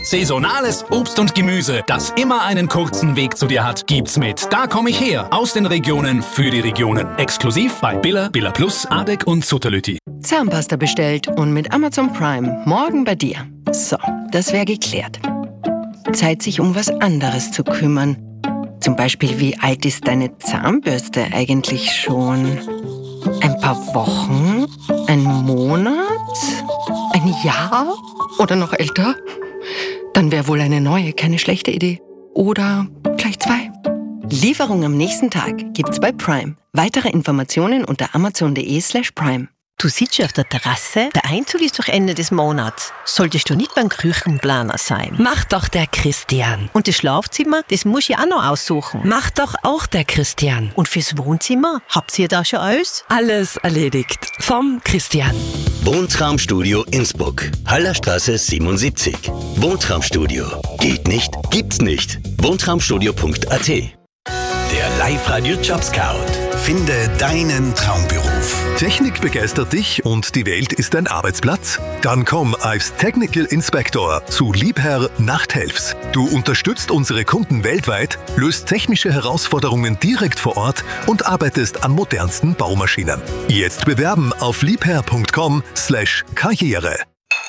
Saisonales Obst und Gemüse, das immer einen kurzen Weg zu dir hat, gibt's mit Da komm ich her aus den Regionen für die Regionen. Exklusiv bei Billa, Billa Plus, Adek und Sutterlüti. Zahnpasta bestellt und mit Amazon Prime morgen bei dir. So, das wäre geklärt. Zeit, sich um was anderes zu kümmern. Zum Beispiel, wie alt ist deine Zahnbürste eigentlich schon? Ein paar Wochen? Ein Monat? Ein Jahr? Oder noch älter? Dann wäre wohl eine neue keine schlechte Idee. Oder gleich 2. Lieferung am nächsten Tag gibt's bei Prime. Weitere Informationen unter amazon.de/prime. Du sitzt auf der Terrasse, der Einzug ist doch Ende des Monats. Solltest du nicht beim Küchenplaner sein? Mach doch der Christian. Und das Schlafzimmer, das muss ich auch noch aussuchen. Mach doch auch der Christian. Und fürs Wohnzimmer, habt ihr da schon alles? Alles erledigt. Vom Christian. Wohntraumstudio Innsbruck. Hallerstraße 77. Wohntraumstudio. Geht nicht? Gibt's nicht. Wohntraumstudio.at. Der Live-Radio Jobscout. Finde deinen Traumberuf. Technik begeistert dich und die Welt ist dein Arbeitsplatz? Dann komm als Technical Inspector zu Liebherr Nachthelfs. Du unterstützt unsere Kunden weltweit, löst technische Herausforderungen direkt vor Ort und arbeitest an modernsten Baumaschinen. Jetzt bewerben auf liebherr.com/Karriere.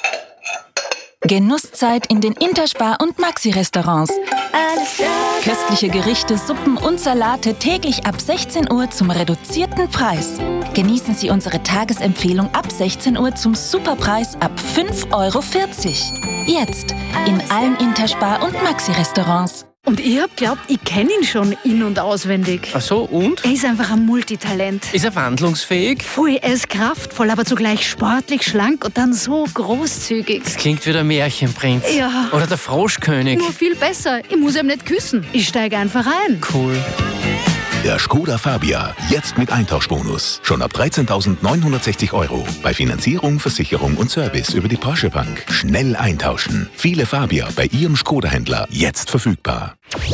Genusszeit in den Interspar- und Maxi-Restaurants. Köstliche Gerichte, Suppen und Salate täglich ab 16 Uhr zum reduzierten Preis. Genießen Sie unsere Tagesempfehlung ab 16 Uhr zum Superpreis ab 5,40 €. Jetzt in allen Interspar- und Maxi-Restaurants. Und ich hab glaubt, ich kenne ihn schon in- und auswendig. Ach so, und? Er ist einfach ein Multitalent. Ist er wandlungsfähig? Voll, er ist kraftvoll, aber zugleich sportlich, schlank und dann so großzügig. Das klingt wie der Märchenprinz. Ja. Oder der Froschkönig. Nur viel besser. Ich muss ihm nicht küssen. Ich steige einfach ein. Cool. Der Skoda Fabia, jetzt mit Eintauschbonus. Schon ab 13.960 €. Bei Finanzierung, Versicherung und Service über die Porsche Bank. Schnell eintauschen. Viele Fabia bei Ihrem Skoda-Händler jetzt verfügbar.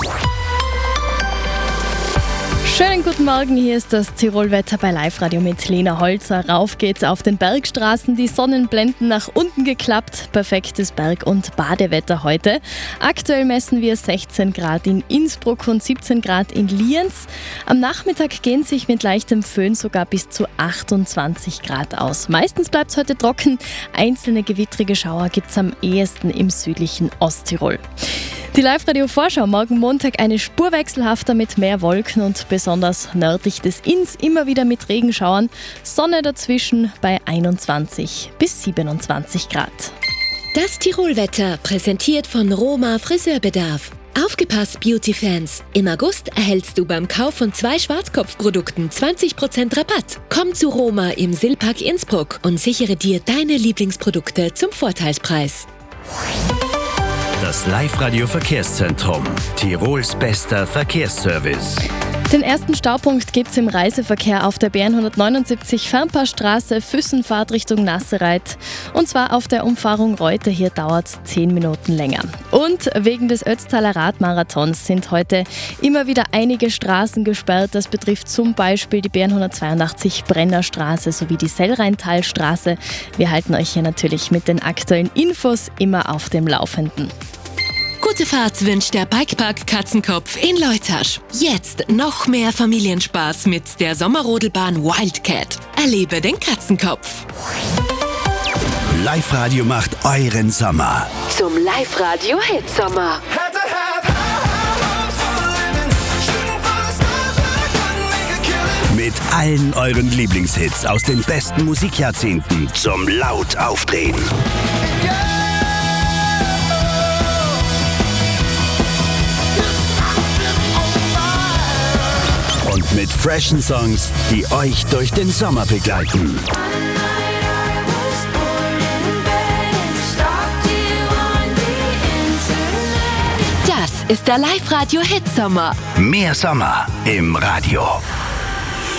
Schönen guten Morgen, hier ist das Tirolwetter bei Live-Radio mit Lena Holzer. Rauf geht's auf den Bergstraßen, die Sonnenblenden nach unten geklappt. Perfektes Berg- und Badewetter heute. Aktuell messen wir 16 Grad in Innsbruck und 17 Grad in Lienz. Am Nachmittag gehen sich mit leichtem Föhn sogar bis zu 28 Grad aus. Meistens bleibt's heute trocken. Einzelne gewittrige Schauer gibt's am ehesten im südlichen Osttirol. Die Live-Radio-Vorschau morgen Montag eine Spur wechselhafter mit mehr Wolken und besonders nördlich des Inns immer wieder mit Regenschauern. Sonne dazwischen bei 21 bis 27 Grad. Das Tirolwetter präsentiert von Roma Friseurbedarf. Aufgepasst, Beauty-Fans! Im August erhältst du beim Kauf von 2 Schwarzkopfprodukten 20% Rabatt. Komm zu Roma im Silpark Innsbruck und sichere dir deine Lieblingsprodukte zum Vorteilspreis. Das Live-Radio-Verkehrszentrum. Tirols bester Verkehrsservice. Den ersten Staupunkt gibt es im Reiseverkehr auf der BN179 Fernpassstraße, Füssenfahrt Richtung Nassereit. Und zwar auf der Umfahrung Reuter. Hier dauert es 10 Minuten länger. Und wegen des Ötztaler Radmarathons sind heute immer wieder einige Straßen gesperrt. Das betrifft zum Beispiel die BN182 Brennerstraße sowie die Sellrheintalstraße. Wir halten euch hier natürlich mit den aktuellen Infos immer auf dem Laufenden. Gute Fahrt wünscht der Bikepark Katzenkopf in Leutasch. Jetzt noch mehr Familienspaß mit der Sommerrodelbahn Wildcat. Erlebe den Katzenkopf. Live-Radio macht euren Sommer. Zum Live-Radio Hitsommer. Mit allen euren Lieblingshits aus den besten Musikjahrzehnten zum laut aufdrehen. Und mit freshen Songs, die euch durch den Sommer begleiten. Das ist der Live-Radio Hitsommer. Mehr Sommer im Radio.